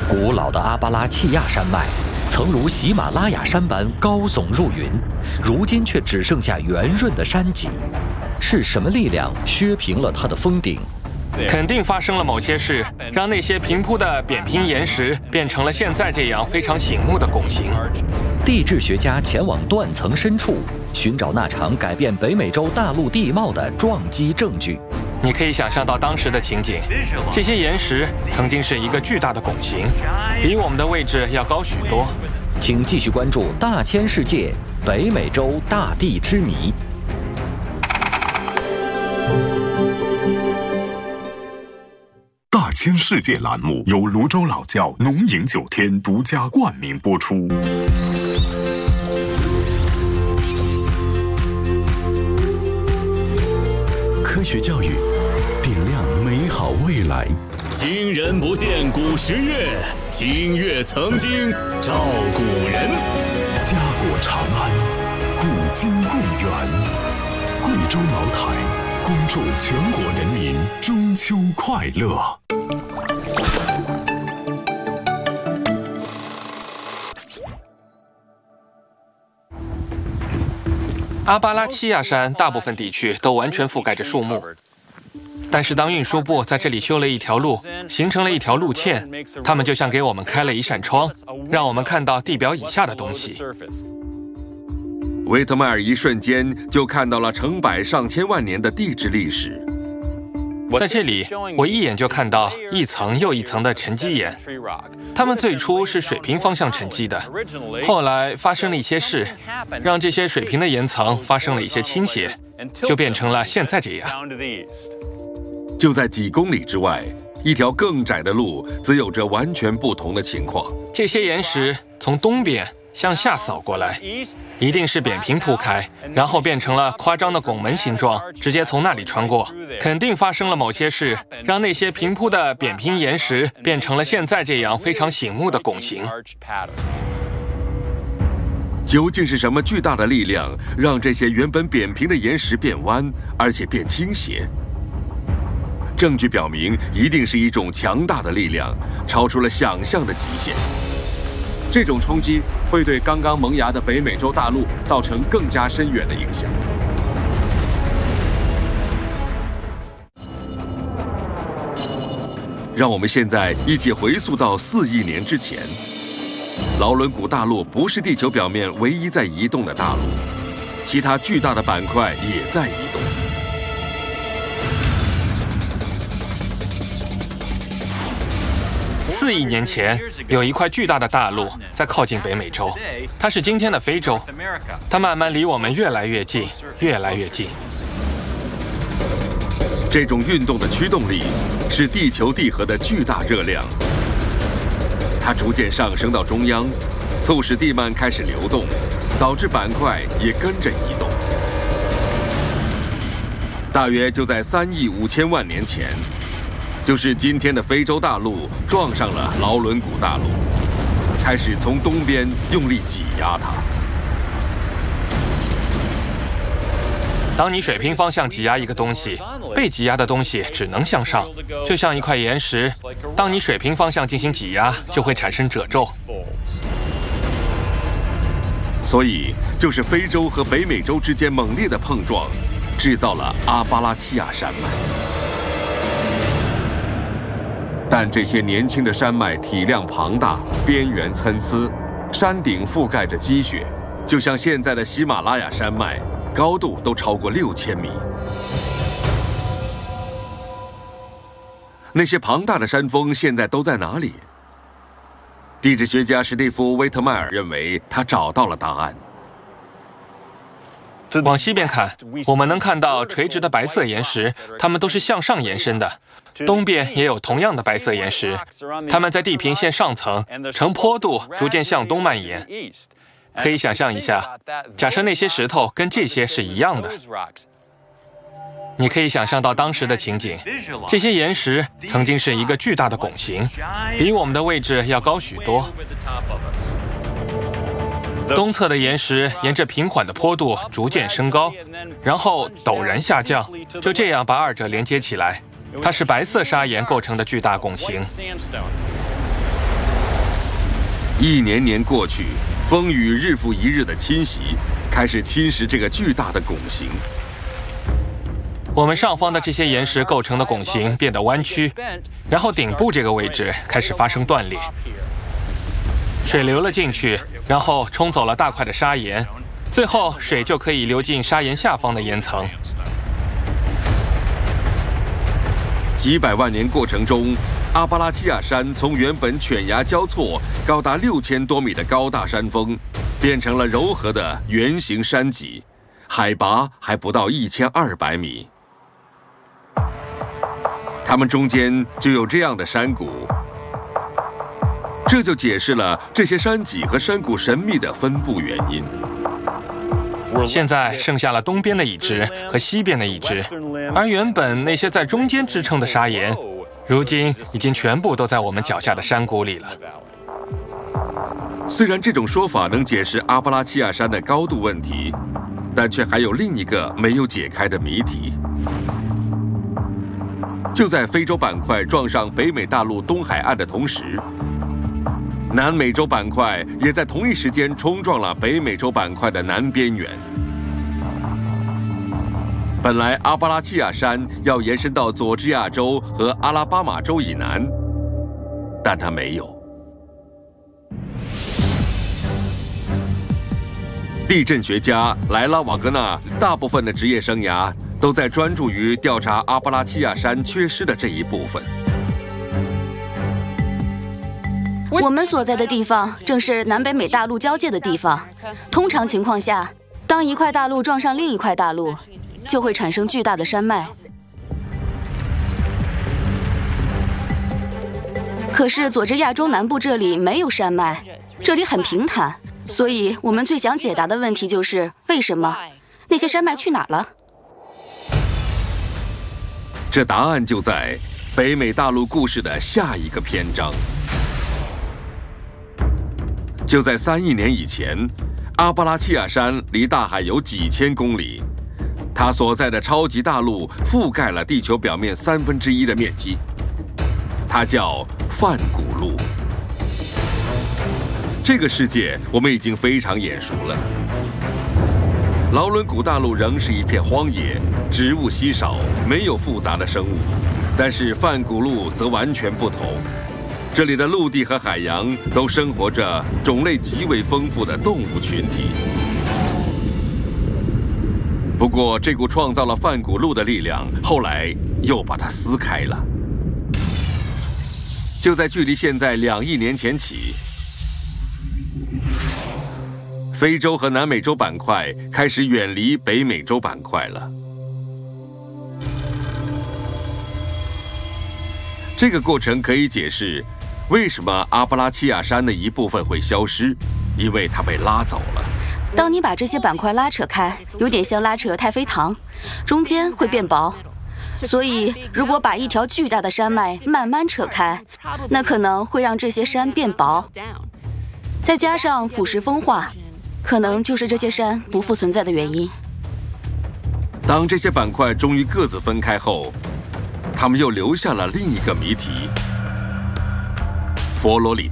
古老的阿巴拉契亚山脉曾如喜马拉雅山般高耸入云，如今却只剩下圆润的山脊。是什么力量削平了它的峰顶？ 肯定发生了某些事，让那些平铺的扁平岩石变成了现在这样非常醒目的拱形。 地质学家前往断层深处，寻找那场改变北美洲大陆地貌的撞击证据。 你可以想象到当时的情景，这些岩石曾经是一个巨大的拱形，比我们的位置要高许多。 请继续关注《大千世界·北美洲大地之谜》。 大千世界栏目由泸州老窖浓饮酒天独家冠名播出。科学教育，点亮美好未来。 今人不见古时月，今月曾经照古人。 家国长安，古今共源。贵州茅台，恭祝全国人民中秋快乐。 阿巴拉契亚山大部分地区都完全覆盖着树木，但是当运输部在这里修了一条路，形成了一条路堑，他们就像给我们开了一扇窗，让我们看到地表以下的东西。 维特迈尔一瞬间就看到了成百上千万年的地质历史。 在这里，我一眼就看到一层又一层的沉积岩，它们最初是水平方向沉积的，后来发生了一些事，让这些水平的岩层发生了一些倾斜，就变成了现在这样。 就在几公里之外，一条更窄的路则有着完全不同的情况。 这些岩石从东边向下扫过来，一定是扁平铺开，然后变成了夸张的拱门形状，直接从那里穿过。肯定发生了某些事，让那些平铺的扁平岩石变成了现在这样非常醒目的拱形。 究竟是什么巨大的力量，让这些原本扁平的岩石变弯，而且变倾斜？证据表明，一定是一种强大的力量，超出了想象的极限。这种冲击会对刚刚萌芽的北美洲大陆造成更加深远的影响。让我们现在一起回溯到4亿年之前，劳伦古大陆不是地球表面唯一在移动的大陆，其他巨大的板块也在移动。 4亿年前，有一块巨大的大陆在靠近北美洲，它是今天的非洲，它慢慢离我们越来越近，越来越近。 这种运动的驱动力是地球地核的巨大热量，它逐渐上升到中央，促使地幔开始流动，导致板块也跟着移动。大约就在3亿5千万年前，就是今天的非洲大陆撞上了劳伦古大陆，开始从东边用力挤压它。 当你水平方向挤压一个东西，被挤压的东西只能向上，就像一块岩石。当你水平方向进行挤压，就会产生褶皱。 所以，就是非洲和北美洲之间猛烈的碰撞，制造了阿巴拉契亚山脉。但这些年轻的山脉体量庞大，边缘参差，山顶覆盖着积雪，就像现在的喜马拉雅山脉，高度都超过6000米。那些庞大的山峰现在都在哪里？地质学家史蒂夫·威特迈尔认为，他找到了答案。 往西边看，我们能看到垂直的白色岩石，它们都是向上延伸的。东边也有同样的白色岩石，它们在地平线上层呈坡度逐渐向东蔓延。可以想象一下，假设那些石头跟这些是一样的，你可以想象到当时的情景，这些岩石曾经是一个巨大的拱形，比我们的位置要高许多。东侧的岩石沿着平缓的坡度逐渐升高，然后陡然下降，就这样把二者连接起来。它是白色砂岩构成的巨大拱形。 一年年过去，风雨日复一日的侵袭，开始侵蚀这个巨大的拱形。 我们上方的这些岩石构成的拱形变得弯曲，然后顶部这个位置开始发生断裂，水流了进去，然后冲走了大块的砂岩，最后水就可以流进砂岩下方的岩层。 几百万年过程中，阿巴拉契亚山从原本犬牙交错、高达6000多米的高大山峰，变成了柔和的圆形山脊，海拔还不到1200米。它们中间就有这样的山谷，这就解释了这些山脊和山谷神秘的分布原因。 现在剩下了东边的遗址和西边的遗址，而原本那些在中间支撑的砂岩，如今已经全部都在我们脚下的山谷里了。 虽然这种说法能解释阿巴拉契亚山的高度问题，但却还有另一个没有解开的谜题。就在非洲板块撞上北美大陆东海岸的同时，南美洲板块也在同一时间冲撞了北美洲板块的南边缘。本来阿巴拉契亚山要延伸到佐治亚州和阿拉巴马州以南，但它没有。地震学家莱拉瓦格纳大部分的职业生涯都在专注于调查阿巴拉契亚山缺失的这一部分。 我们所在的地方正是南北美大陆交界的地方。通常情况下，当一块大陆撞上另一块大陆，就会产生巨大的山脉。可是佐治亚州南部这里没有山脉，这里很平坦，所以我们最想解答的问题就是为什么那些山脉去哪儿了？ 这答案就在北美大陆故事的下一个篇章。就在3亿年以前，阿巴拉契亚山离大海有几千公里，它所在的超级大陆覆盖了地球表面1/3的面积，它叫泛古陆。这个世界我们已经非常眼熟了。劳伦古大陆仍是一片荒野，植物稀少，没有复杂的生物，但是泛古陆则完全不同。这里的陆地和海洋都生活着种类极为丰富的动物群体。不过，这股创造了泛古陆的力量，后来又把它撕开了。就在距离现在2亿年前起，非洲和南美洲板块开始远离北美洲板块了。这个过程可以解释为什么阿巴拉契亚山的一部分会消失，因为它被拉走了。 当你把这些板块拉扯开，有点像拉扯太妃糖，中间会变薄。所以，如果把一条巨大的山脉慢慢扯开，那可能会让这些山变薄。再加上腐蚀风化，可能就是这些山不复存在的原因。 当这些板块终于各自分开后，他们又留下了另一个谜题：佛罗里